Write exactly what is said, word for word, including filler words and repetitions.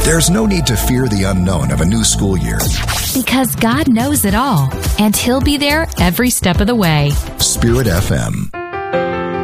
There's no need to fear the unknown of a new school year. Because God knows it all, and He'll be there every step of the way. Spirit F M.